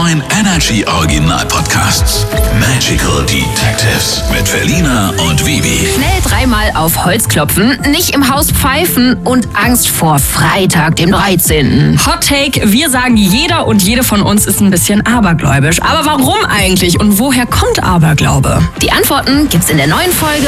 neuen Energy Original Podcasts Magical Detectives mit Felina und Vivi. Schnell 3-mal auf Holz klopfen, nicht im Haus pfeifen und Angst vor Freitag, dem 13. Hot Take, wir sagen, jeder und jede von uns ist ein bisschen abergläubisch. Aber warum eigentlich und woher kommt Aberglaube? Die Antworten gibt's in der neuen Folge